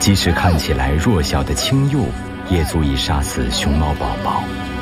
即使看起来弱小的青鼬，也足以杀死熊猫宝宝。